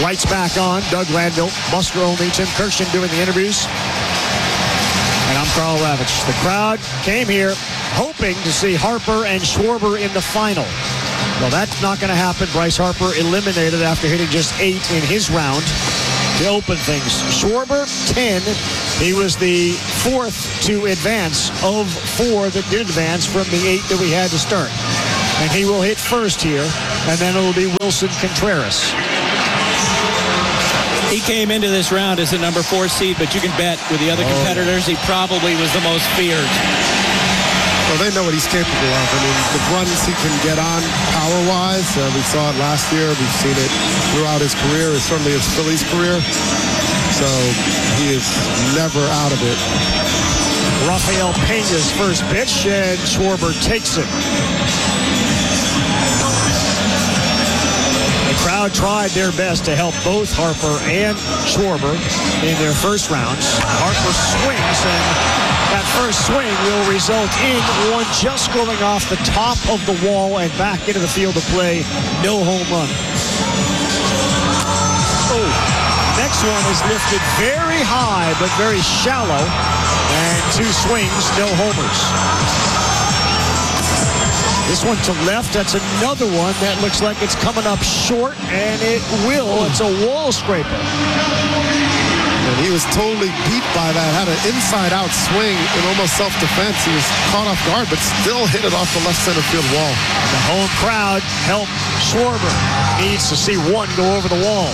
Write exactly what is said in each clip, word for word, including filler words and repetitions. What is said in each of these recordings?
Lights back on. Doug Landville, Buster Olney, Tim Kirshen doing the interviews. And I'm Karl Ravech. The crowd came here hoping to see Harper and Schwarber in the final. Well, that's not going to happen. Bryce Harper eliminated after hitting just eight in his round to open things. Schwarber, ten. He was the fourth to advance of four that did advance from the eight that we had to start. And he will hit first here, and then it'll be Wilson Contreras. He came into this round as a number four seed, but you can bet with the other competitors, he probably was the most feared. Well, they know what he's capable of. I mean, the runs he can get on power-wise, uh, we saw it last year. We've seen it throughout his career, certainly his Phillies career. So he is never out of it. Rafael Pena's first pitch, and Schwarber takes it. The crowd tried their best to help both Harper and Schwarber in their first rounds. Harper swings, and that first swing will result in one just going off the top of the wall and back into the field of play. No home run. Oh, next one is lifted very high but very shallow, and two swings, no homers. This one to left, that's another one that looks like it's coming up short, and it will. It's a wall scraper. And he was totally beat by that. Had an inside-out swing in almost self-defense. He was caught off guard, but still hit it off the left center field wall. The home crowd helped Schwarber. Needs to see one go over the wall.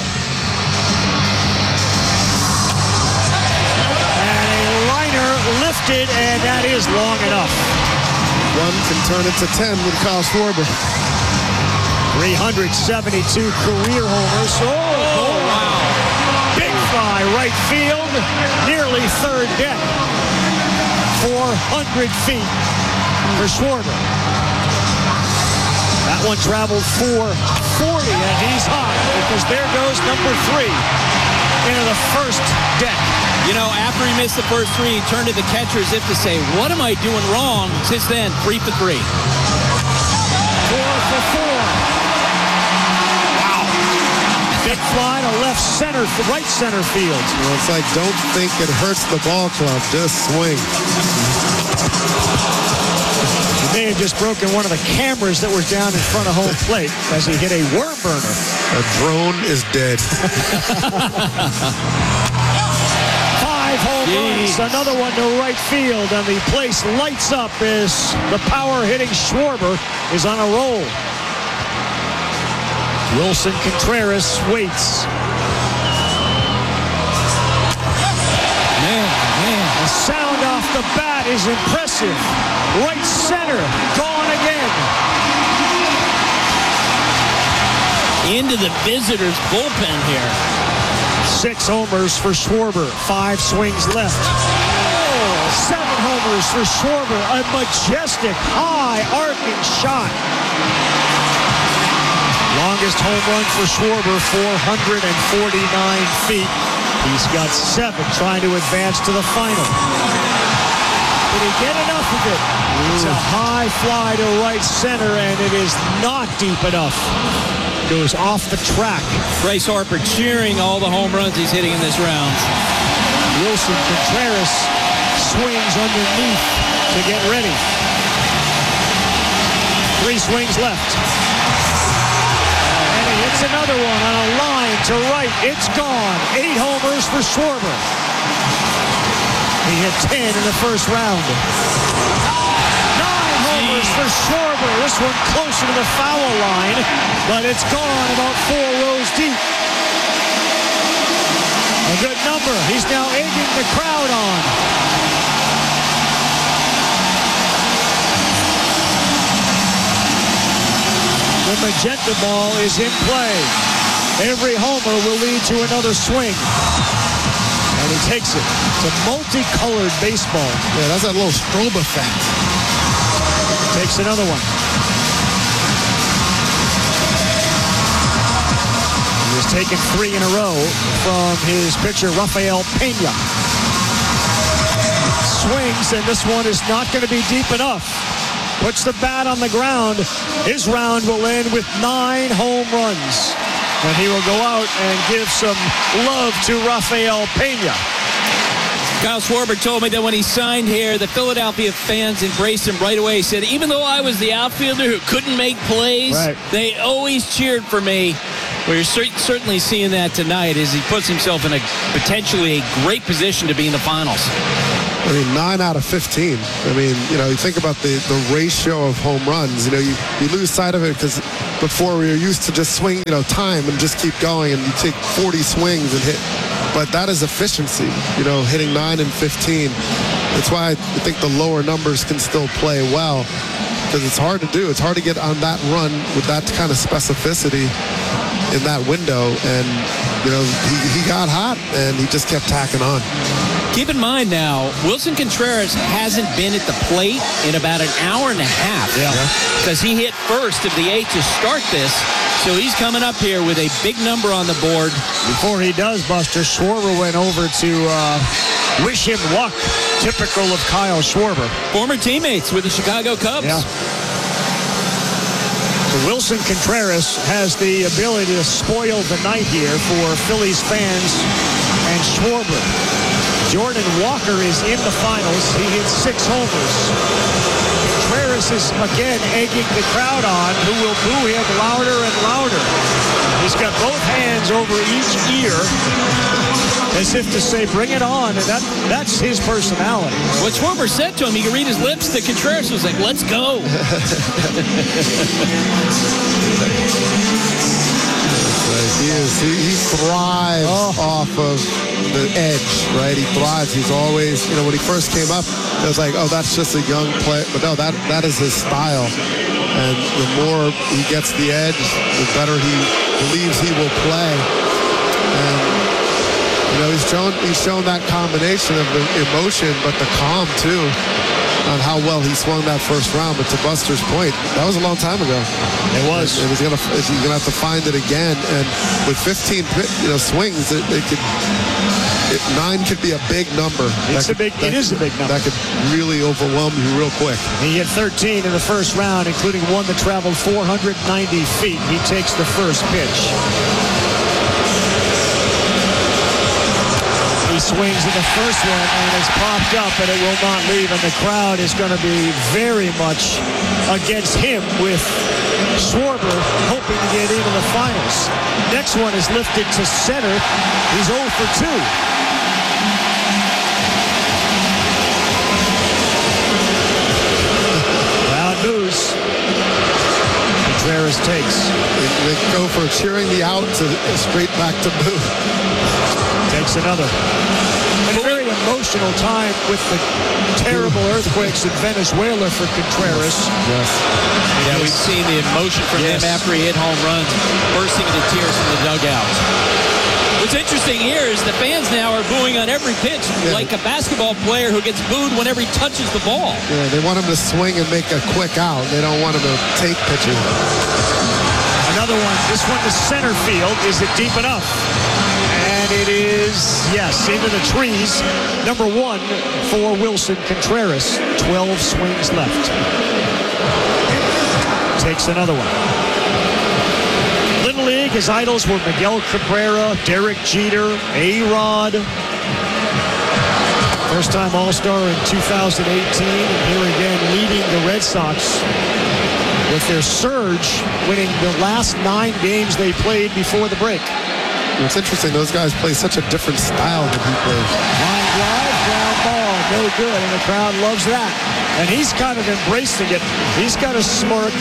And a liner lifted, and that is long enough. One can turn into ten with Kyle Schwarber. three hundred seventy-two career homers. Oh, oh wow. Big fly right field, nearly third deck. four hundred feet for Schwarber. That one traveled four forty, and he's hot because there goes number three into the first deck. You know, after he missed the first three, he turned to the catcher as if to say, what am I doing wrong? Since then, three for three. Four for four. Wow. Big fly to left center, right center field. Well, it's like, don't think it hurts the ball club. Just swing. He may have just broken one of the cameras that was down in front of home plate as he hit a worm burner. A drone is dead. Five home runs, another one to right field, and the place lights up as the power-hitting Schwarber is on a roll. Wilson Contreras waits. Man, man. The sound off the bat is impressive. Right center, gone again. Into the visitors' bullpen here. Six homers for Schwarber. Five swings left. Oh, seven homers for Schwarber. A majestic, high, arcing shot. Longest home run for Schwarber, four hundred forty-nine feet. He's got seven trying to advance to the final. Did he get enough of it? It's a high fly to right center, and it is not deep enough. Goes off the track. Bryce Harper cheering all the home runs he's hitting in this round. Wilson Contreras swings underneath to get ready. Three swings left. And he hits another one on a line to right. It's gone. Eight homers for Schwarber. He hit ten in the first round. Nine homers for Schwarber. This one closer to the foul line, but it's gone about four rows deep. A good number. He's now egging the crowd on. The magenta ball is in play. Every homer will lead to another swing. And he takes it. It's a multicolored baseball. Yeah, that's that little strobe effect. Takes another one. He has taken three in a row from his pitcher, Rafael Pena. Swings, and this one is not going to be deep enough. Puts the bat on the ground. His round will end with nine home runs. and he will go out and give some love to Rafael Pena. Kyle Schwarber told me that when he signed here, the Philadelphia fans embraced him right away. He said, even though I was the outfielder who couldn't make plays, right. they always cheered for me. We're certainly seeing that tonight as he puts himself in a potentially a great position to be in the finals. I mean, nine out of fifteen. I mean, you know, you think about the, the ratio of home runs. You know, you, you lose sight of it because before we were used to just swing, you know, time and just keep going, and you take forty swings and hit. But that is efficiency, you know, hitting nine and fifteen. That's why I think the lower numbers can still play well, because it's hard to do. It's hard to get on that run with that kind of specificity in that window. And, you know, he, he got hot, and he just kept tacking on. Keep in mind now, Wilson Contreras hasn't been at the plate in about an hour and a half. Yeah. Because he hit first of the eight to start this. So he's coming up here with a big number on the board. Before he does, Buster, Schwarber went over to uh, wish him luck, typical of Kyle Schwarber. Former teammates with the Chicago Cubs. Yeah. So Wilson Contreras has the ability to spoil the night here for Phillies fans and Schwarber. Jordan Walker is in the finals. He hit six homers. Contreras is again egging the crowd on, who will boo him louder and louder. He's got both hands over each ear as if to say, bring it on. And that, that's his personality. What Schwarber said to him, he could read his lips. The Contreras was like, let's go. He is. He, he thrives oh. off of the edge, right? He thrives. He's always, you know, when he first came up, it was like, oh, that's just a young player. But no, that that is his style. And the more he gets the edge, the better he believes he will play. And, you know, he's shown, he's shown that combination of the emotion, but the calm, too, on how well he swung that first round. But to Buster's point, that was a long time ago. It was. It, it was gonna. He's gonna have to find it again. And with fifteen, you know, swings, it, it could. It, nine could be a big number. It's that a big. Could, it is a big number. That could really overwhelm you real quick. He hit thirteen in the first round, including one that traveled four hundred ninety feet. He takes the first pitch. Swings in the first one, and it's popped up, and it will not leave, and the crowd is going to be very much against him, with Schwarber hoping to get into the finals. Next one is lifted to center. He's oh for two. Crowd moves. Contreras takes. They, they go for cheering the out to straight back to boo. Takes another. And a very emotional time with the terrible earthquakes in Venezuela for Contreras. Yes. Yeah, we've seen the emotion from yes. him after he hit home runs, bursting into tears in the dugout. What's interesting here is the fans now are booing on every pitch, yeah. like a basketball player who gets booed whenever he touches the ball. Yeah, they want him to swing and make a quick out. They don't want him to take pitches. Another one. This one to center field. Is it deep enough? And it is, yes, into the trees. Number one for Wilson Contreras. twelve swings left. Takes another one. Little League, his idols were Miguel Cabrera, Derek Jeter, A-Rod. First-time All-Star in two thousand eighteen. And here again, leading the Red Sox with their surge, winning the last nine games they played before the break. It's interesting, those guys play such a different style than he plays. Line drive, ground ball, no good, and the crowd loves that. And he's kind of embracing it. He's got a smirk.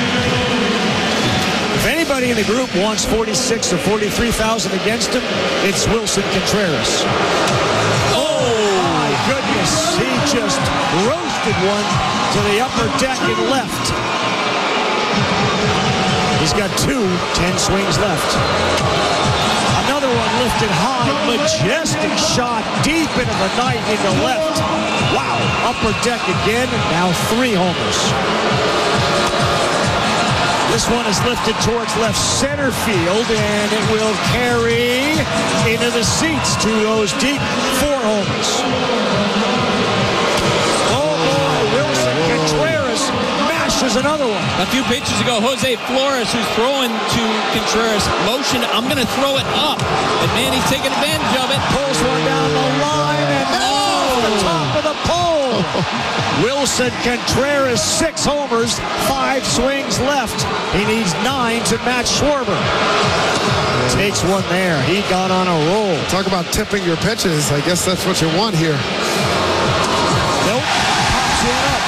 If anybody in the group wants forty-six or forty-three thousand against him, it's Wilson Contreras. Oh, my goodness. He just roasted one to the upper deck and left. He's got two, ten swings left. Another one lifted high, majestic shot deep into the night into left. Wow, upper deck again, and now three homers. This one is lifted towards left center field, and it will carry into the seats to those deep four homers. Oh boy, Wilson Contreras mashes There's another one. A few pitches ago, Jose Flores, who's throwing to Contreras, motion, I'm going to throw it up. And Manny's taking advantage of it. Pulls one down the line and oh, the top of the pole. Wilson Contreras, six homers, five swings left. He needs nine to match Schwarber. Takes one there. He got on a roll. Talk about tipping your pitches. I guess that's what you want here. Nope. Pops one up.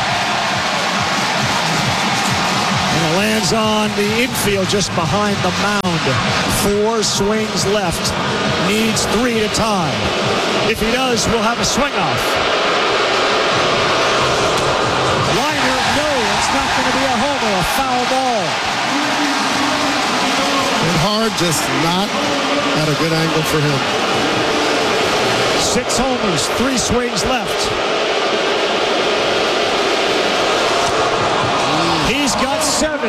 And it lands on the infield just behind the mound. Four swings left. Needs three to tie. If he does, we'll have a swing off. Liner, no, it's not going to be a homer, a foul ball. And hard, just not at a good angle for him. Six homers, three swings left. He's got seven.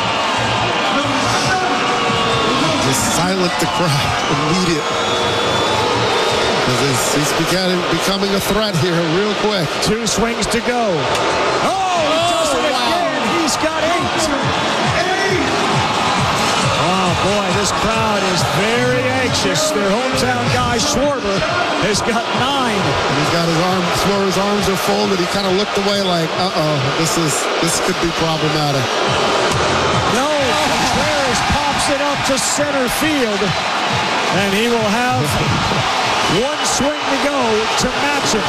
Just silent the crowd immediate. Because he's becoming, becoming a threat here real quick. Two swings to go. Oh, he does it again. He's got eight. Oh, boy, this crowd is very anxious. Their hometown guy, Schwarber, has got nine. And he's got his arms, Schwarber's arms are folded. He kind of looked away like, uh-oh, this is this could be problematic. No, Contreras pops it up to center field, and he will have one swing to go to match it.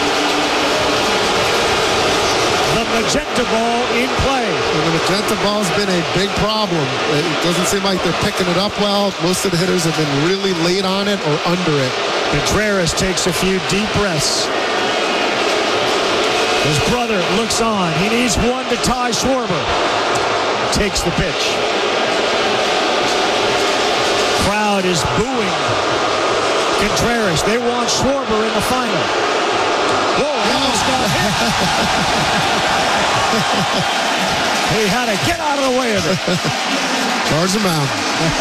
The magenta ball in play. And the magenta ball's been a big problem. It doesn't seem like they're picking it up well. Most of the hitters have been really late on it or under it. Contreras takes a few deep breaths. His brother looks on. He needs one to tie Schwarber. Takes the pitch. Crowd is booing Contreras. They want Schwarber in the final. Whoa, almost got hit. He had to get out of the way of it. Charge him out.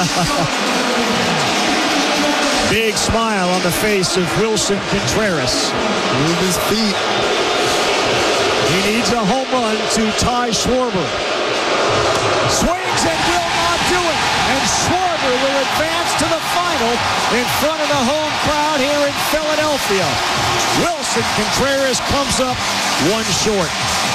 Big smile on the face of Wilson Contreras. Move his feet. He needs a home run to tie Schwarber. Swings and will not do it. And Schwarber will advance to the final in front of the home crowd here in Philadelphia. Wilson Contreras comes up one short.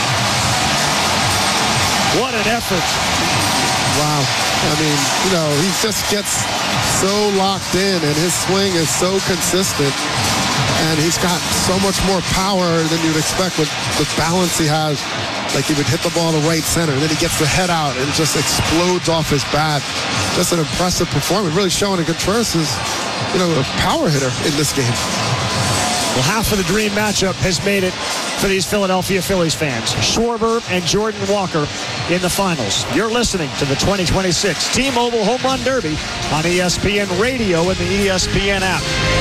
What an effort. Wow. I mean, you know, he just gets so locked in and his swing is so consistent. And he's got so much more power than you'd expect with the balance he has. Like he would hit the ball to right center, and then he gets the head out and it just explodes off his bat. Just an impressive performance, really showing that Contreras is, you know, a power hitter in this game. Well, half of the dream matchup has made it for these Philadelphia Phillies fans. Schwarber and Jordan Walker in the finals. You're listening to the twenty twenty-six T-Mobile Home Run Derby on E S P N Radio and the E S P N app.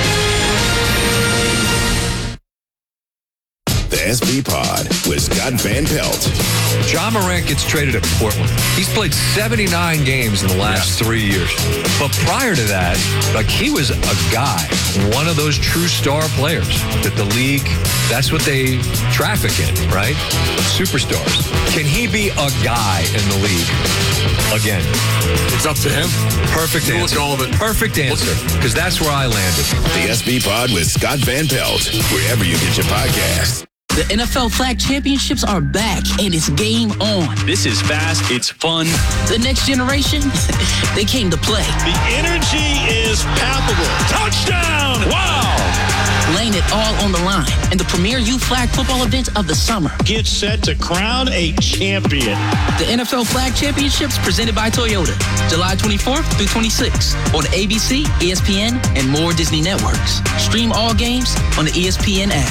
The S B Pod with Scott Van Pelt. Ja Morant gets traded at Portland. He's played seventy-nine games in the last yeah. three years. But prior to that, like he was a guy, one of those true star players that the league, that's what they traffic in, right? Superstars. Can he be a guy in the league again? It's up to him. Perfect We'll answer. Look all of it. Perfect answer, because that's where I landed. The S B Pod with Scott Van Pelt, wherever you get your podcasts. The N F L Flag Championships are back, and it's game on. This is fast. It's fun. The next generation, they came to play. The energy is palpable. Touchdown! Wow! Laying it all on the line in the premier youth flag football event of the summer. Get set to crown a champion. The N F L Flag Championships presented by Toyota. July twenty-fourth through twenty-sixth on A B C, E S P N, and more Disney networks. Stream all games on the E S P N app.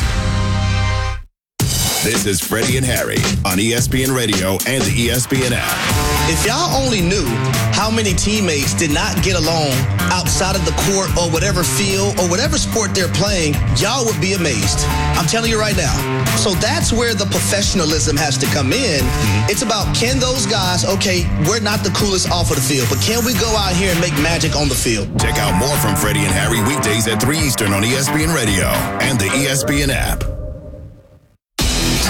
This is Freddie and Harry on E S P N Radio and the E S P N app. If y'all only knew how many teammates did not get along outside of the court or whatever field or whatever sport they're playing, y'all would be amazed. I'm telling you right now. So that's where the professionalism has to come in. Mm-hmm. It's about, can those guys, okay, we're not the coolest off of the field, but can we go out here and make magic on the field? Check out more from Freddie and Harry weekdays at three Eastern on E S P N Radio and the E S P N app.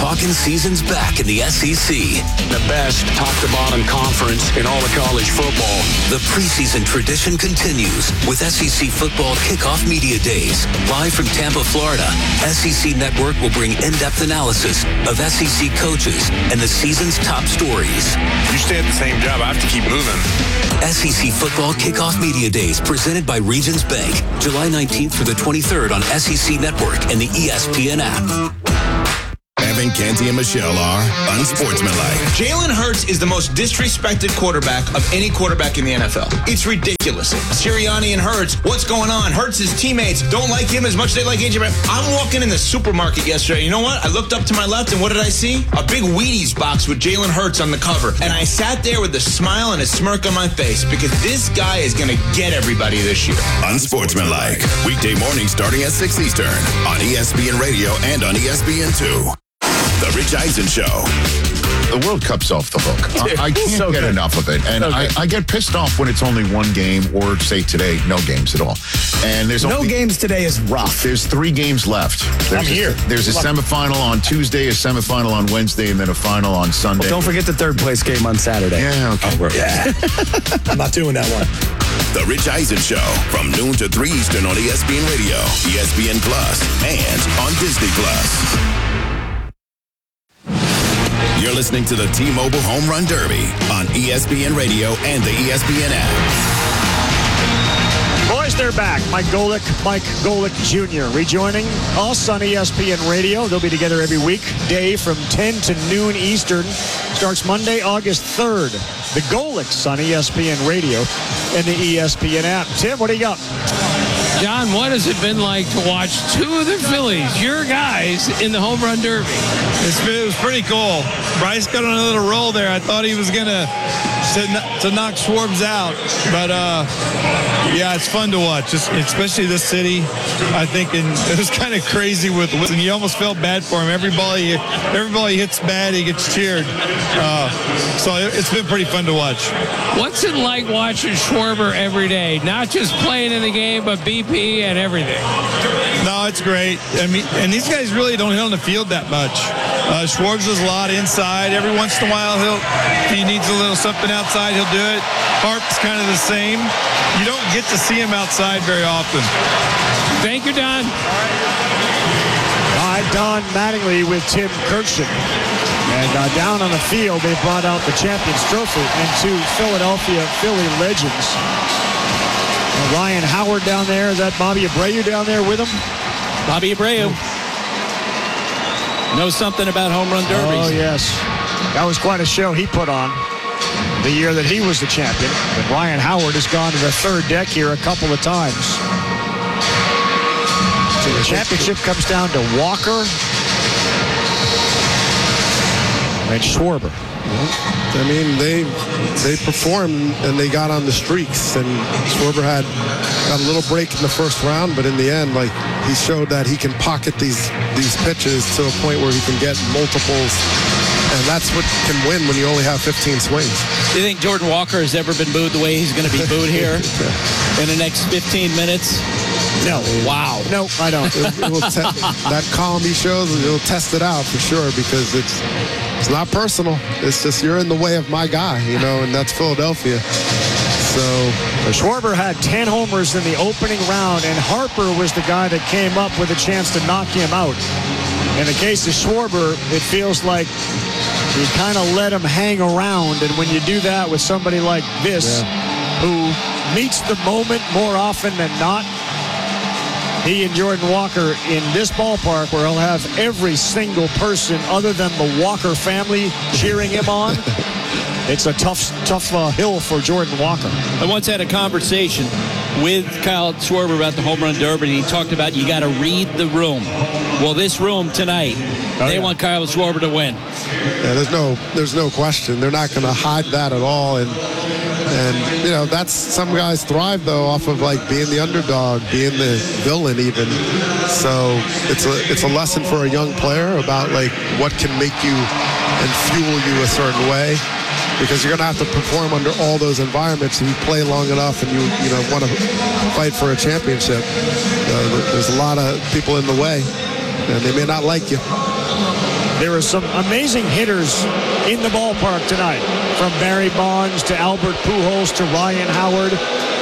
talking season's back in the S E C. The best top-to-bottom conference in all of college football. The preseason tradition continues with S E C Football Kickoff Media Days. Live from Tampa, Florida, S E C Network will bring in-depth analysis of S E C coaches and the season's top stories. You stay at the same job, I have to keep moving. S E C Football Kickoff Media Days presented by Regions Bank, July nineteenth through the twenty-third on S E C Network and the E S P N app. Evan, Canty, and Michelle are unsportsmanlike. Jalen Hurts is the most disrespected quarterback of any quarterback in the N F L. It's ridiculous. Sirianni and Hurts, what's going on? Hurts' teammates don't like him as much as they like A J Brown. I'm walking in the supermarket yesterday. You know what? I looked up to my left, and what did I see? A big Wheaties box with Jalen Hurts on the cover. And I sat there with a smile and a smirk on my face because this guy is going to get everybody this year. Unsportsmanlike. Weekday mornings starting at six Eastern on E S P N Radio and on E S P N two. The Rich Eisen Show. The World Cup's off the hook. I, I can't so get good. enough of it. And so I, I get pissed off when it's only one game or, say, today, no games at all. And there's No only, games today is rough. There's three games left. There's I'm a, here. There's a semifinal on Tuesday, a semifinal on Wednesday, and then a final on Sunday. Well, don't forget the third place game on Saturday. Yeah, okay. Oh, yeah. I'm not doing that one. The Rich Eisen Show from noon to three Eastern on E S P N Radio, E S P N Plus, and on Disney Plus. You're listening to the T-Mobile Home Run Derby on E S P N Radio and the E S P N app. Boys, they're back. Mike Golick, Mike Golick Junior rejoining us on E S P N Radio. They'll be together every weekday from ten to noon Eastern. Starts Monday, August third. The Golicks on E S P N Radio and the E S P N app. Tim, what do you got? John, what has it been like to watch two of the Phillies, your guys, in the home run derby? It's, it was pretty cool. Bryce got on a little roll there. I thought he was going to to knock Schwartz out. But, uh, yeah, it's fun to watch, just, especially this city. I think and it was kind of crazy with Wilson. You almost felt bad for him. Every ball he, every ball he hits bad, he gets cheered. Uh, so it, it's been pretty fun to watch. What's it like watching Schwarber every day? Not just playing in the game, but B P and everything. No, it's great. I mean, and these guys really don't hit on the field that much. Uh, Schwartz does a lot inside. Every once in a while, he'll if he needs a little something outside, he'll do it. Harp's kind of the same. You don't get to see him outside very often. Thank you, Don. All right, Don Mattingly with Tim Kirkshin. And uh, down on the field, they brought out the Champions Trophy and two Philadelphia Philly legends. Uh, Ryan Howard down there. Is that Bobby Abreu down there with him? Bobby Abreu. Knows something about home run derbies. Oh, yes. That was quite a show he put on the year that he was the champion. But Ryan Howard has gone to the third deck here a couple of times. So the championship comes down to Walker and Schwarber. I mean, they they performed and they got on the streaks. And Schwarber had got a little break in the first round, but in the end, like he showed that he can pocket these these pitches to a point where he can get multiples, and that's what can win when you only have fifteen swings. Do you think Jordan Walker has ever been booed the way he's going to be booed here in the next fifteen minutes? No. Wow. No, I don't. It, it will te- that column he shows, it'll test it out for sure because it's it's not personal. It's just you're in the way of my guy, you know, and that's Philadelphia. So Schwarber had ten homers in the opening round, and Harper was the guy that came up with a chance to knock him out. In the case of Schwarber, it feels like you kind of let him hang around, and when you do that with somebody like this, yeah. who meets the moment more often than not, he and Jordan Walker in this ballpark where he'll have every single person other than the Walker family cheering him on. It's a tough, tough uh, hill for Jordan Walker. I once had a conversation with Kyle Schwarber about the home run derby, and he talked about you got to read the room. Well, this room tonight, oh, they yeah. want Kyle Schwarber to win. Yeah, there's no, there's no question. They're not going to hide that at all, and and you know that's some guys thrive though off of like being the underdog, being the villain even. So it's a it's a lesson for a young player about like what can make you and fuel you a certain way. Because you're going to have to perform under all those environments if you play long enough and you you know want to fight for a championship. Uh, there's a lot of people in the way, and they may not like you. There were some amazing hitters in the ballpark tonight, from Barry Bonds to Albert Pujols to Ryan Howard.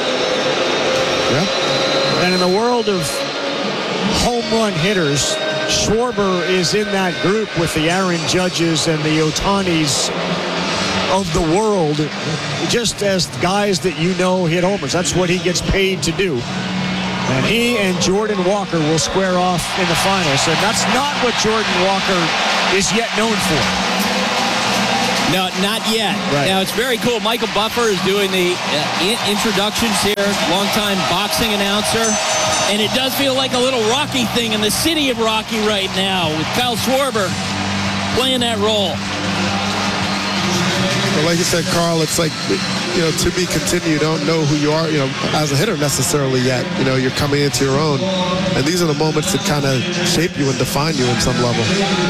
Yeah. And in the world of home run hitters, Schwarber is in that group with the Aaron Judges and the Ohtanis of the world, just as guys that you know hit homers. That's what he gets paid to do. And he and Jordan Walker will square off in the finals. And that's not what Jordan Walker is yet known for. No, not yet. Right. Now, it's very cool. Michael Buffer is doing the uh, in- introductions here, longtime boxing announcer. And it does feel like a little Rocky thing in the city of Rocky right now, with Kyle Schwarber playing that role. Well, like you said, Carl, it's like, you know, to be continued. You don't know who you are, you know, as a hitter necessarily yet. You know, you're coming into your own. And these are the moments that kind of shape you and define you in some level.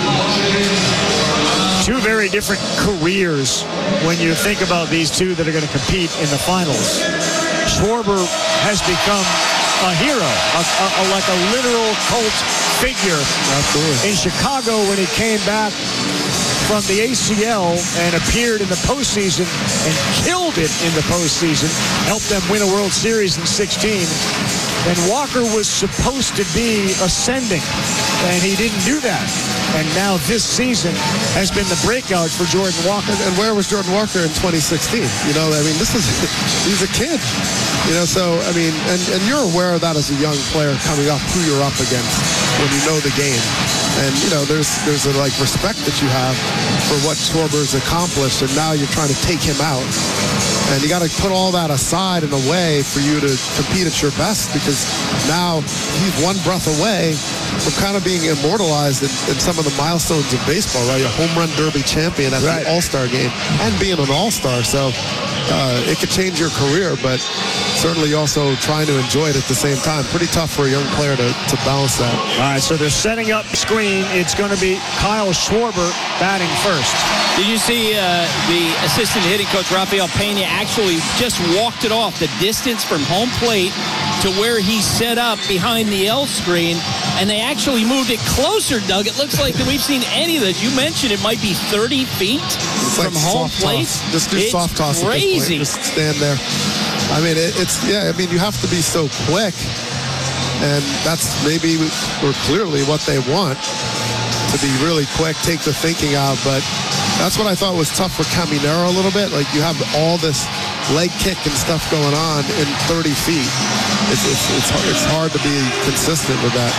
Two very different careers when you think about these two that are going to compete in the finals. Schwarber has become a hero, a, a, a, like a literal cult figure. Absolutely. In Chicago when he came back from the A C L and appeared in the postseason and killed it in the postseason, helped them win a World Series in sixteen. And Walker was supposed to be ascending, and he didn't do that. And now this season has been the breakout for Jordan Walker. And, and where was Jordan Walker in twenty sixteen? You know, I mean, this is, he's a kid. You know, so, I mean, and, and you're aware of that as a young player coming up, who you're up against when you know the game. And, you know, there's there's a, like, respect that you have for what Schwarber's accomplished, and now you're trying to take him out. And you got to put all that aside in a way for you to compete at your best, because now he's one breath away from kind of being immortalized in, in some of the milestones of baseball, right? A home run derby champion at right. the All-Star game and being an All-Star. So uh, it could change your career, but certainly also trying to enjoy it at the same time. Pretty tough for a young player to, to balance that. All right, so they're setting up screen. It's going to be Kyle Schwarber batting first. Did you see uh, the assistant hitting coach, Rafael Pena, actually just walked it off the distance from home plate to where he set up behind the L screen, and they actually moved it closer, Doug. It looks like that we've seen any of this. You mentioned it might be thirty feet it's from like home soft plate. Toss. Just do it's soft toss. Crazy. Just stand there. I mean, it, it's, yeah, I mean, you have to be so quick, and that's maybe or clearly what they want, to be really quick, take the thinking out, but that's what I thought was tough for Caminero a little bit. Like, you have all this leg kick and stuff going on in thirty feet. It's, it's, it's, it's hard to be consistent with that.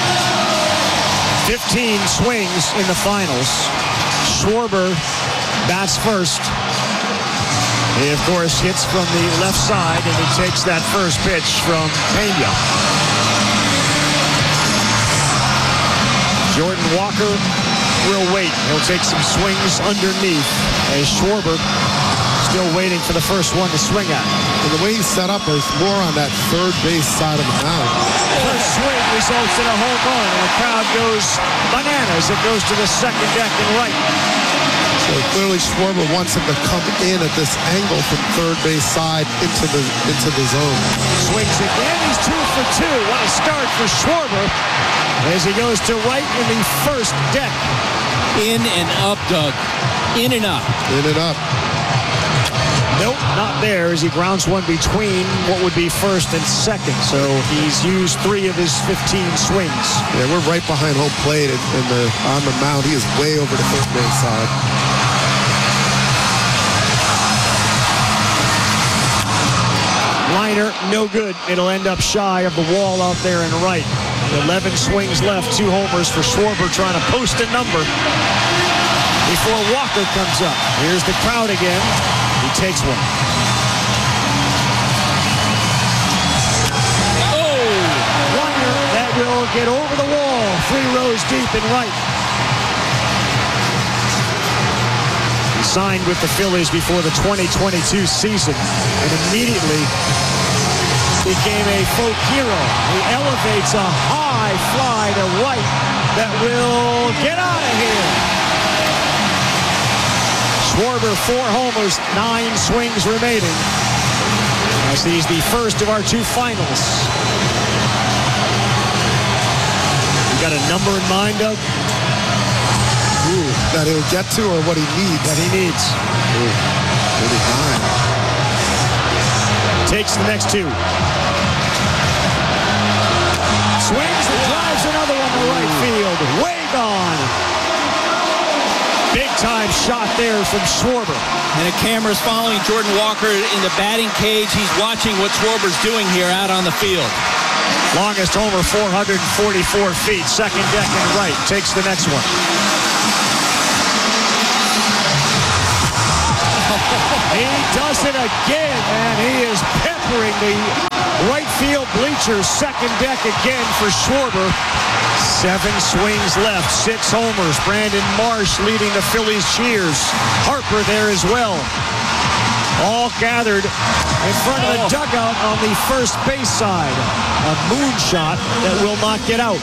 fifteen swings in the finals. Schwarber bats first. He, of course, hits from the left side, and he takes that first pitch from Pena. Jordan Walker will wait. He'll take some swings underneath as Schwarber still waiting for the first one to swing at. And the way he's set up is more on that third base side of the mound. First swing results in a home run, and the crowd goes bananas. It goes to the second deck and right. So clearly Schwarber wants him to come in at this angle from third base side into the into the zone. Swings again. He's two for two. What a start for Schwarber as he goes to right in the first deck. In and up, Doug. In and up. In and up. Nope, not there as he grounds one between what would be first and second. So he's used three of his fifteen swings. Yeah, we're right behind home plate and, and the, on the mound. He is way over the first base side. Liner, no good. It'll end up shy of the wall out there in right. eleven swings left, two homers for Schwarber trying to post a number before Walker comes up. Here's the crowd again. He takes one. Oh! Liner that will get over the wall, three rows deep in right. He signed with the Phillies before the twenty twenty-two season and immediately became a folk hero. He elevates a high fly to right that will get out of here. Schwarber, four homers, nine swings remaining, as he's the first of our two finals. You got a number in mind, Doug? Ooh, that he'll get to or what he needs? That he needs. Ooh, thirty-nine. Takes the next two. Swings and drives another one to right field. Way gone. Big time shot there from Schwarber. And a camera's following Jordan Walker in the batting cage. He's watching what Schwarber's doing here out on the field. Longest homer, four hundred forty-four feet. Second deck and right. Takes the next one. He does it again, and he is peppering the right field bleachers. Second deck again for Schwarber. Seven swings left, six homers. Brandon Marsh leading the Phillies cheers. Harper there as well. All gathered in front of the dugout on the first base side. A moonshot that will not get out.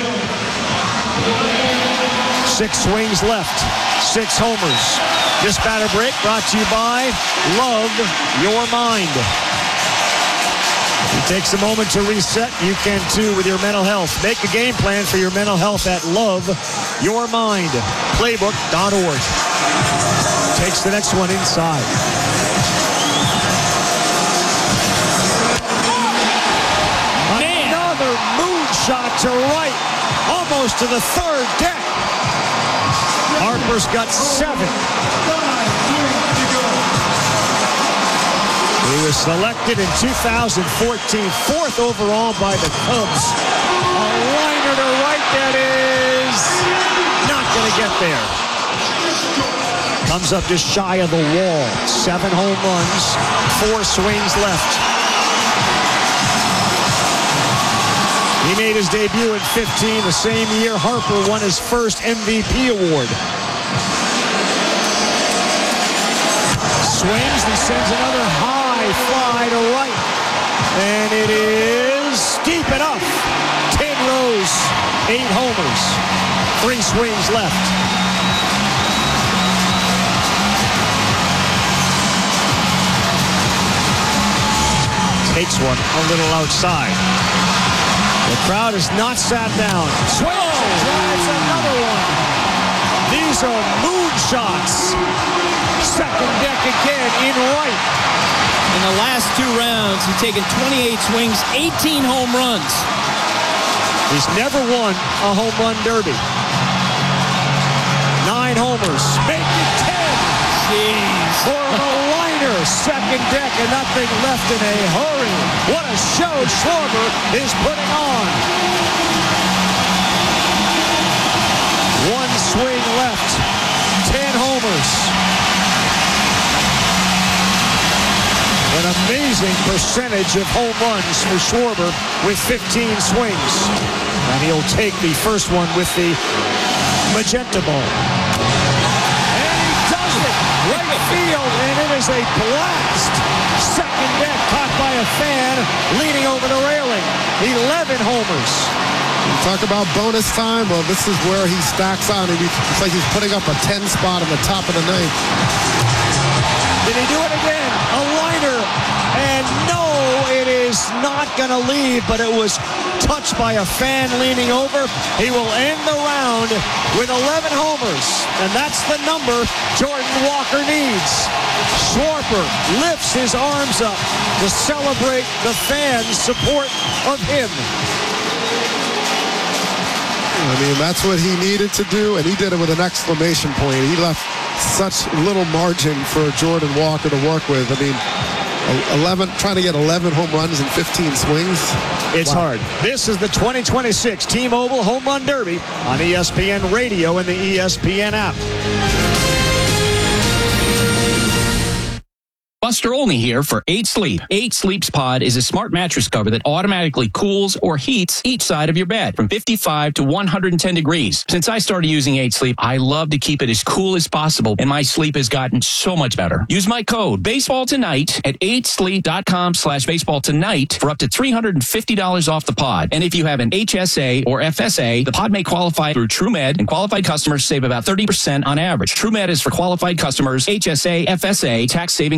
Six swings left, six homers. This batter break brought to you by Love Your Mind. It takes a moment to reset. You can too with your mental health. Make a game plan for your mental health at Love Your Mind Playbook dot org. Takes the next one inside. Man. Another moonshot to right, almost to the third deck. Harper's got seven. He was selected in two thousand fourteen, fourth overall by the Cubs. A liner to right that is not going to get there. Comes up just shy of the wall. Seven home runs, four swings left. He made his debut in fifteen, the same year Harper won his first M V P award. Swings and sends another high fly to right. And it is deep enough. Ten rows, eight homers, three swings left. Takes one a little outside. The crowd has not sat down. Swings, drives another one. These are moonshots. Second deck again in right. In the last two rounds, he's taken twenty-eight swings, eighteen home runs. He's never won a home run derby. Nine homers, make it ten. Jeez. For a liner, second deck and nothing left in a hurry. What a show Schwarber is putting on. One swing left, ten homers. An amazing percentage of home runs for Schwarber with fifteen swings. And he'll take the first one with the magenta ball. And he does it! Right field, and it is a blast! Second deck caught by a fan leaning over the railing. eleven homers. You talk about bonus time. Well, this is where he stacks on. It's like he's putting up a ten spot on the top of the ninth. Did he do it again? A liner. And no, it is not going to leave, but it was touched by a fan leaning over. He will end the round with eleven homers. And that's the number Jordan Walker needs. Schwarber lifts his arms up to celebrate the fans' support of him. I mean, that's what he needed to do, and he did it with an exclamation point. He left such little margin for Jordan Walker to work with. I mean, eleven, trying to get eleven home runs in fifteen swings. It's wow. hard. This is the twenty twenty-six T-Mobile Home Run Derby on E S P N Radio and the E S P N app. Buster Olney here for eight sleep. eight Sleeps Pod is a smart mattress cover that automatically cools or heats each side of your bed from fifty-five to one hundred ten degrees. Since I started using eight sleep, I love to keep it as cool as possible, and my sleep has gotten so much better. Use my code Baseball Tonight at eight sleep dot com slash baseball tonight for up to three hundred fifty dollars off the pod. And if you have an H S A or F S A, the pod may qualify through TrueMed, and qualified customers save about thirty percent on average. TrueMed is for qualified customers. H S A, F S A, tax savings vary.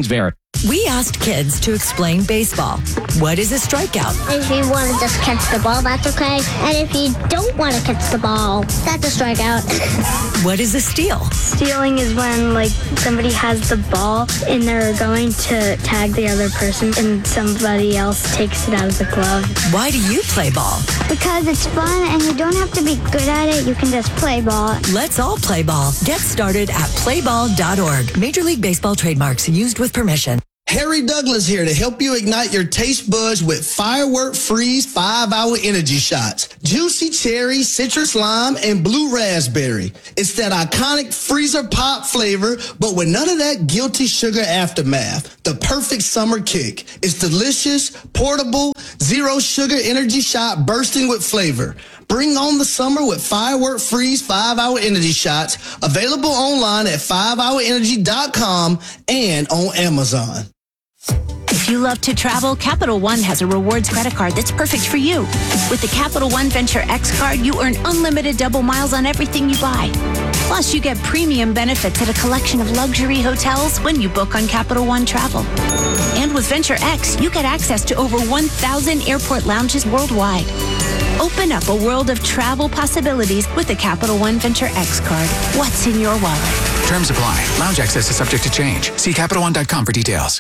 We asked kids to explain baseball. What is a strikeout? If you want to just catch the ball, that's okay. And if you don't want to catch the ball, that's a strikeout. What is a steal? Stealing is when, like, somebody has the ball and they're going to tag the other person and somebody else takes it out of the glove. Why do you play ball? Because it's fun and you don't have to be good at it. You can just play ball. Let's all play ball. Get started at play ball dot org. Major League Baseball trademarks used with permission. Harry Douglas here to help you ignite your taste buds with Firework Freeze five hour energy shots. Juicy cherry, citrus lime, and blue raspberry. It's that iconic freezer pop flavor, but with none of that guilty sugar aftermath. The perfect summer kick. It's delicious, portable, zero sugar energy shot bursting with flavor. Bring on the summer with Firework Freeze five hour energy shots. Available online at five hour energy dot com and on Amazon. If you love to travel, Capital One has a rewards credit card that's perfect for you. With the Capital One Venture X card, you earn unlimited double miles on everything you buy. Plus, you get premium benefits at a collection of luxury hotels when you book on Capital One Travel. And with Venture X, you get access to over one thousand airport lounges worldwide. Open up a world of travel possibilities with the Capital One Venture X card. What's in your wallet? Terms apply. Lounge access is subject to change. See Capital One dot com for details.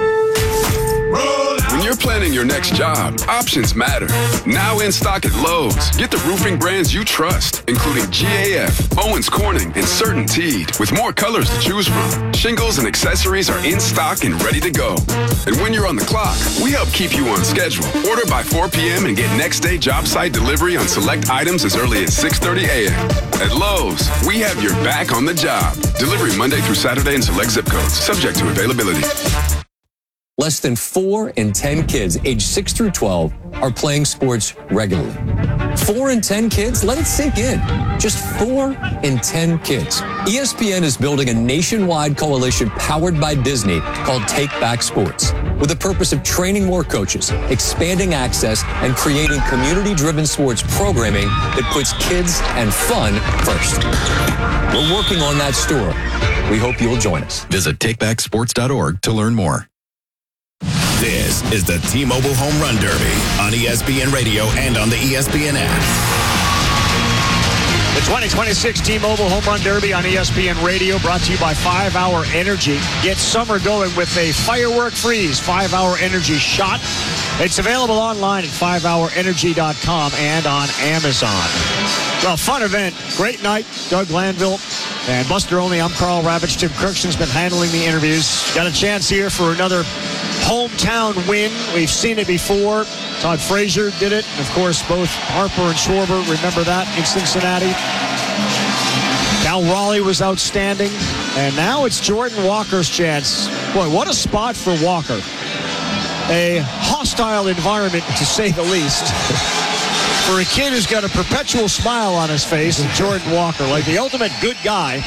When you're planning your next job, options matter. Now in stock at Lowe's. Get the roofing brands you trust, including G A F, Owens Corning, and CertainTeed, with more colors to choose from. Shingles and accessories are in stock and ready to go. And when you're on the clock, we help keep you on schedule. Order by four p.m. and get next day job site delivery on select items as early as six thirty a.m. At Lowe's, we have your back on the job. Delivery Monday through Saturday in select zip codes, subject to availability. Less than four in ten kids aged six through twelve are playing sports regularly. Four in ten kids? Let it sink in. Just four in ten kids. E S P N is building a nationwide coalition powered by Disney called Take Back Sports, with the purpose of training more coaches, expanding access, and creating community-driven sports programming that puts kids and fun first. We're working on that story. We hope you'll join us. Visit take back sports dot org to learn more. This is the T-Mobile Home Run Derby on E S P N Radio and on the E S P N app. The twenty twenty-six T-Mobile Home Run Derby on E S P N Radio, brought to you by five hour Energy. Get summer going with a Firework Freeze five hour Energy shot. It's available online at five hour energy dot com and on Amazon. Well, fun event. Great night. Doug Glanville and Buster Olney. I'm Carl Ravitch. Tim Kirkson's been handling the interviews. Got a chance here for another hometown win. We've seen it before. Todd Frazier did it. And of course, both Harper and Schwarber, remember that, in Cincinnati. Cal Raleigh was outstanding. And now it's Jordan Walker's chance. Boy, what a spot for Walker. A hostile environment, to say the least. For a kid who's got a perpetual smile on his face, Jordan Walker, like the ultimate good guy.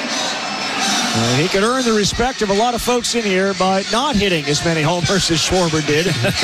Uh, he could earn the respect of a lot of folks in here by not hitting as many homers as Schwarber did.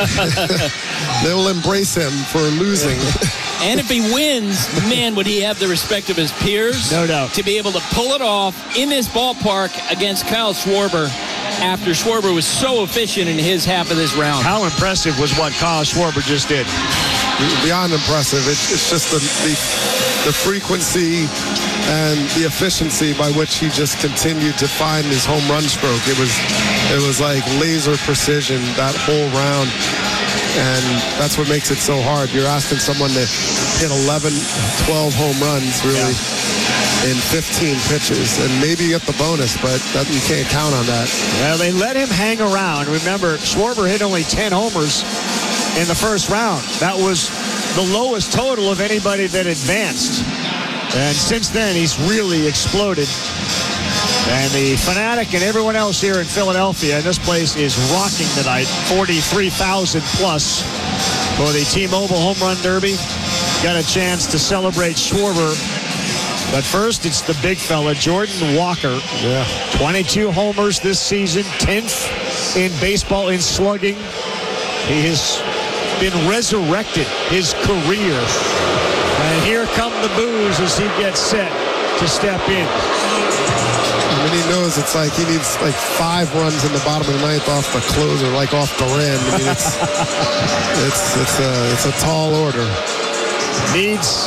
They will embrace him for losing. And if he wins, man, would he have the respect of his peers? No doubt. To be able to pull it off in this ballpark against Kyle Schwarber after Schwarber was so efficient in his half of this round. How impressive was what Kyle Schwarber just did? Beyond impressive. It's, it's just the, the the frequency and the efficiency by which he just continued to find his home run stroke. It was it was like laser precision that whole round. And that's what makes it so hard. You're asking someone to hit eleven, twelve home runs, really, yeah. in fifteen pitches. And maybe you get the bonus, but that, you can't count on that. Well, they let him hang around. Remember, Schwarber hit only ten homers in the first round. That was the lowest total of anybody that advanced. And since then, he's really exploded. And the Fanatic and everyone else here in Philadelphia, and this place is rocking tonight. forty-three thousand plus for the T-Mobile Home Run Derby. Got a chance to celebrate Schwarber. But first, it's the big fella, Jordan Walker. Yeah. twenty-two homers this season, tenth in baseball in slugging. He has been resurrected his career. And here come the boos as he gets set to step in. mean, he knows it's like he needs like five runs in the bottom of the ninth off the closer, like off the rim. I mean, it's it's it's a it's a tall order. Needs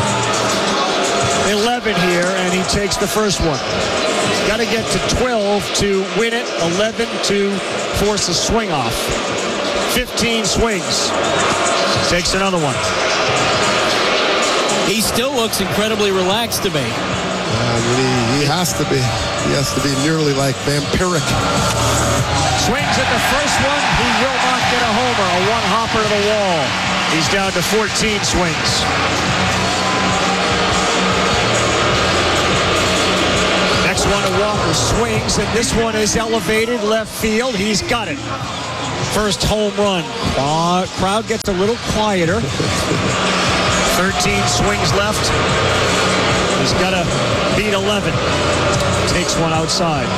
eleven here, and he takes the first one. Got to get to twelve to win it, eleven to force a swing off. fifteen swings. Takes another one. He still looks incredibly relaxed to me. Uh, he, he has to be. He has to be nearly like vampiric. Swings at the first one. He will not get a homer. A one-hopper to the wall. He's down to fourteen swings. Next one to Walker, swings, and this one is elevated left field. He's got it. First home run. Uh, crowd gets a little quieter. thirteen swings left. He's got to beat eleven. Takes one outside.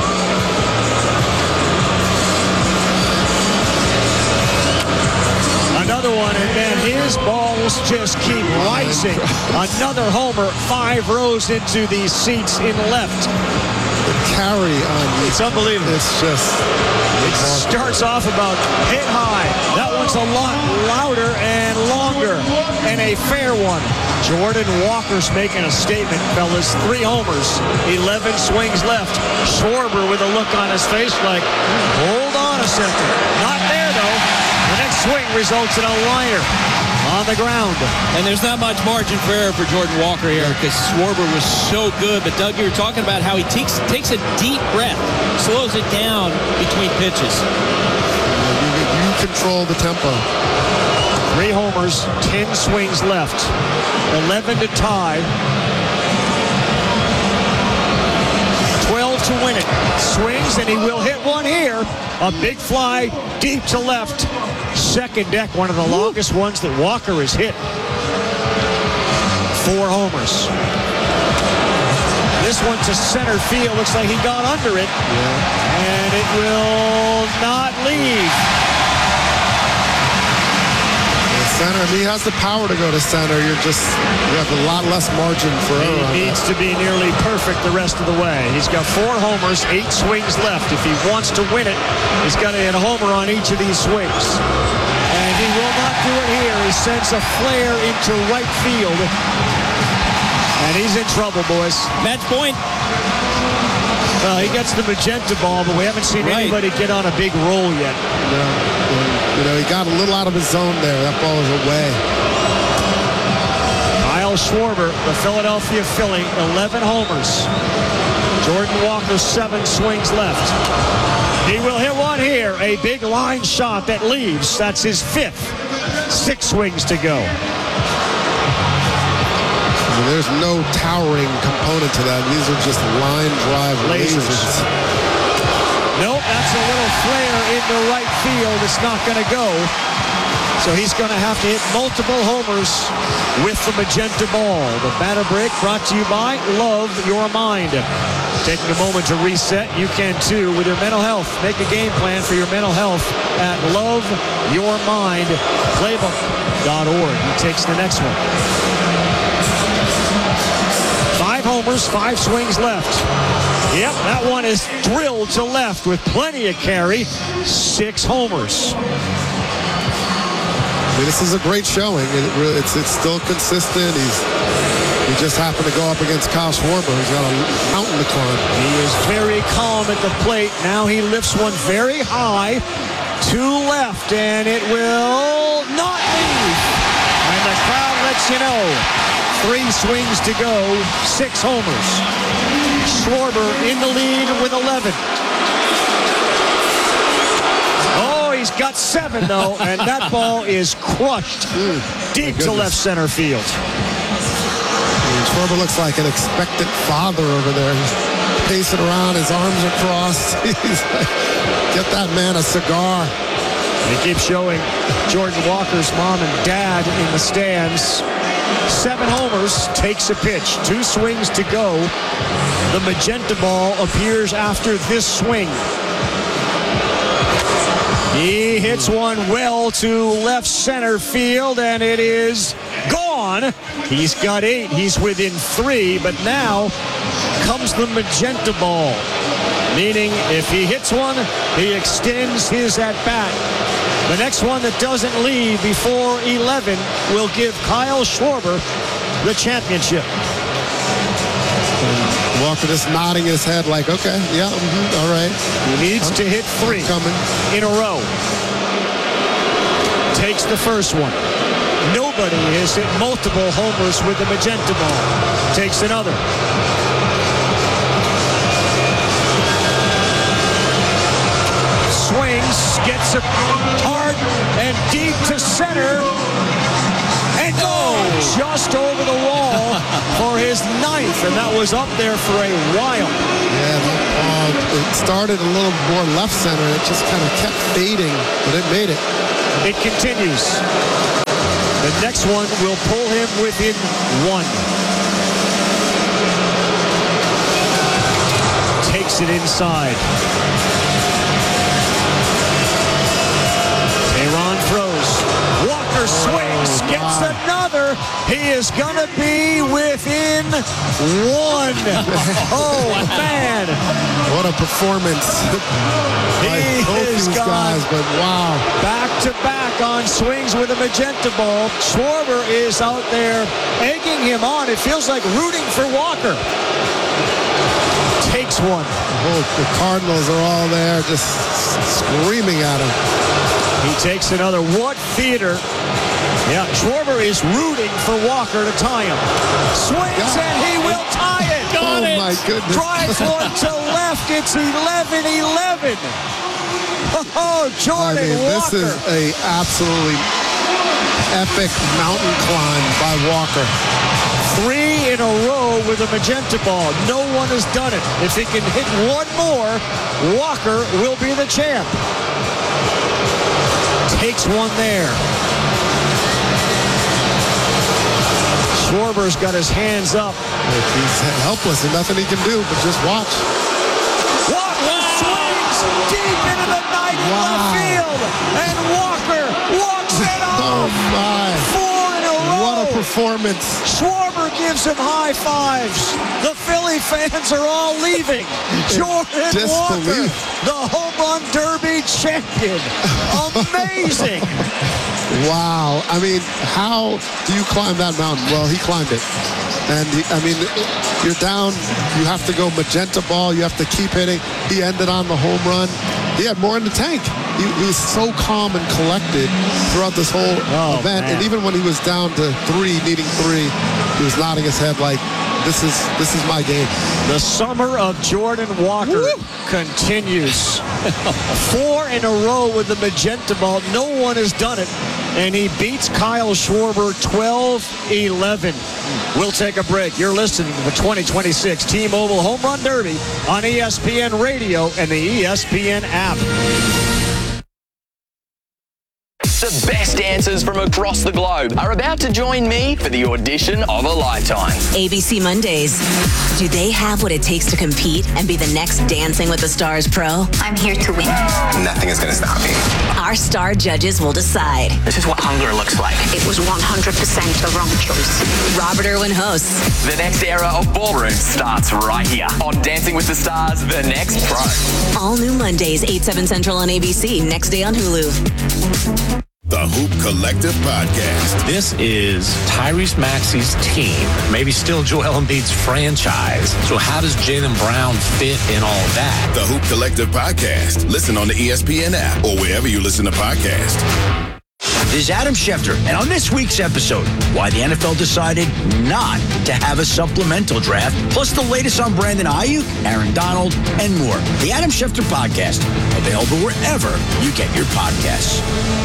Another one, and then his balls just keep rising. Another homer, five rows into the seats in left. The carry on the, it's unbelievable. It's just it starts off about hit high. That one's a lot louder and longer, and a fair one. Jordan Walker's making a statement, fellas. Three homers, eleven swings left. Schwarber with a look on his face like, hold on a second. Not there though. The next swing results in a liner on the ground. And there's not much margin for error for Jordan Walker here because Schwarber was so good. But Doug, you were talking about how he takes takes a deep breath, slows it down between pitches. You, you control the tempo. Three homers, ten swings left. eleven to tie. twelve to win it. Swings, and he will hit one here. A big fly deep to left. Second deck, one of the longest ones that Walker has hit. Four homers. This one to center field. Looks like he got under it. Yeah. And it will not leave. Center, I mean, he has the power to go to center. You're just, you have a lot less margin for error. He needs to be nearly perfect the rest of the way. He's got four homers, eight swings left. If he wants to win it, he's got to hit a homer on each of these swings. And he will not do it here. He sends a flare into right field. And he's in trouble, boys. Match point. Well, he gets the magenta ball, but we haven't seen right. anybody get on a big roll yet. No. You know, he got a little out of his zone there. That ball is away. Kyle Schwarber, the Philadelphia Philly, eleven homers. Jordan Walker, seven swings left. He will hit one here. A big line shot that leaves. That's his fifth. Six swings to go. I mean, there's no towering component to that. These are just line drive lasers. lasers. Nope, that's a little flare into right field. It's not going to go. So he's going to have to hit multiple homers with the magenta ball. The batter break brought to you by Love Your Mind. Taking a moment to reset, you can too with your mental health. Make a game plan for your mental health at Love Your Mind Playbook dot org. He takes the next one. Five homers, five swings left. Yep, that one is drilled to left with plenty of carry. Six homers. I mean, this is a great showing. It really, it's it's still consistent. He's he just happened to go up against Kyle Schwarber. He's got a mountain to climb. He is very calm at the plate. Now he lifts one very high to left, and it will not leave. And the crowd lets you know. Three swings to go, six homers. Schwarber in the lead with eleven. Oh, he's got seven, though, and that ball is crushed deep to left center field. Schwarber looks like an expectant father over there. He's pacing around, his arms are crossed. He's like, get that man a cigar. They keep showing Jordan Walker's mom and dad in the stands. Seven homers, takes a pitch. Two swings to go. The magenta ball appears after this swing. He hits one well to left center field, and it is gone. He's got eight. He's within three, but now comes the magenta ball, meaning if he hits one, he extends his at-bat. The next one that doesn't leave before eleven will give Kyle Schwarber the championship. And Walker just nodding his head like, okay, yeah, mm-hmm, all right. He needs I'm, to hit three coming. in a row. Takes the first one. Nobody has hit multiple homers with the magenta ball. Takes another. Swings, gets it hard and deep to center, and goes just over the wall for his ninth, and that was up there for a while. Yeah, uh, it started a little more left center. It just kind of kept fading, but it made it. It continues. The next one will pull him within one. Takes it inside. Tehran throws. Walker swings, gets another. He is going to be within one. Oh, man. What a performance by He both is these gone guys, but wow. back to back on swings with a magenta ball. Schwarber is out there egging him on. It feels like rooting for Walker. Takes one. Oh, the Cardinals are all there just screaming at him. He takes another. What theater. Yeah, Schwarber is rooting for Walker to tie him. Swings and he will tie it. Got oh, it. my goodness. Drives one to left. It's eleven eleven. Oh, Jordan I mean, Walker. This is a absolutely epic mountain climb by Walker. Three in a row with a magenta ball. No one has done it. If he can hit one more, Walker will be the champ. Takes one there. Schwarber's got his hands up. He's helpless and nothing he can do but just watch. Walker swings deep into the night in Wow. left field. And Walker walks it off. Oh, my. Four in a row. What a performance. Schwarber gives him high fives. The Philly fans are all leaving. Jordan Walker, the home run derby champion. Amazing. Wow. I mean, how do you climb that mountain? Well, he climbed it. And, he, I mean, you're down. You have to go magenta ball. You have to keep hitting. He ended on the home run. He had more in the tank. He, he was so calm and collected throughout this whole oh, event. Man. And even when he was down to three, needing three, he was nodding his head like, this is this is my game. The summer of Jordan Walker Woo! continues. Four in a row with the magenta ball. No one has done it. And he beats Kyle Schwarber twelve eleven. We'll take a break. You're listening to the twenty twenty-six T-Mobile Home Run Derby on E S P N Radio and the E S P N app. The best dancers from across the globe are about to join me for the audition of a lifetime. A B C Mondays. Do they have what it takes to compete and be the next Dancing with the Stars pro? I'm here to win. Nothing is going to stop me. Our star judges will decide. This is what hunger looks like. It was one hundred percent the wrong choice. Robert Irwin hosts. The next era of ballroom starts right here on Dancing with the Stars, The Next Pro. All new Mondays, eight, seven Central on A B C. Next day on Hulu. The Hoop Collective Podcast. This is Tyrese Maxey's team, maybe still Joel Embiid's franchise. So how does Jaylen Brown fit in all that? The Hoop Collective Podcast. Listen on the E S P N app or wherever you listen to podcasts. This is Adam Schefter, and on this week's episode, why the N F L decided not to have a supplemental draft, plus the latest on Brandon Ayuk, Aaron Donald, and more. The Adam Schefter Podcast, available wherever you get your podcasts.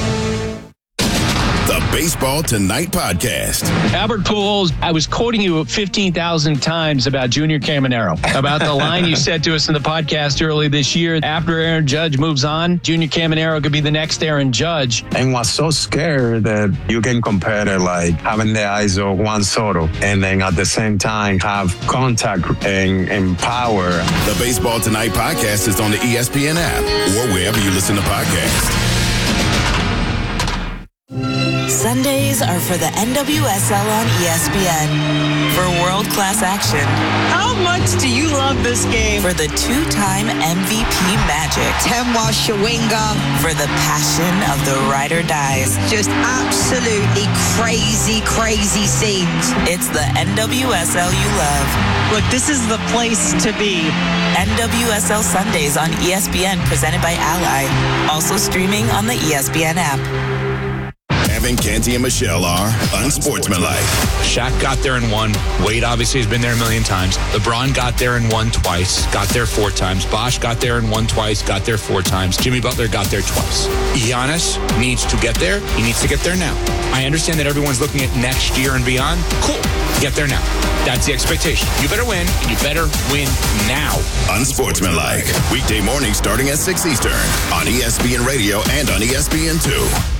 The Baseball Tonight Podcast. Albert Pujols, I was quoting you fifteen thousand times about Junior Caminero, about the line you said to us in the podcast early this year. After Aaron Judge moves on, Junior Caminero could be the next Aaron Judge. And was so scared that you can compare it like having the eyes of Juan Soto and then at the same time have contact and, and power. The Baseball Tonight Podcast is on the E S P N app or wherever you listen to podcasts. Sundays are for the N W S L on E S P N. For world-class action. How much do you love this game? For the two-time M V P magic. Temwa Shawinga. For the passion of the ride or dies. Just absolutely crazy, crazy scenes. It's the N W S L you love. Look, this is the place to be. N W S L Sundays on E S P N, presented by Ally. Also streaming on the E S P N app. Evan, Canty, and Michelle are unsportsmanlike. Shaq got there and won. Wade obviously has been there a million times. LeBron got there and won twice. Got there four times. Bosh got there and won twice. Got there four times. Jimmy Butler got there twice. Giannis needs to get there. He needs to get there now. I understand that everyone's looking at next year and beyond. Cool. Get there now. That's the expectation. You better win, and you better win now. Unsportsmanlike. Weekday mornings starting at six Eastern on E S P N Radio and on E S P N two.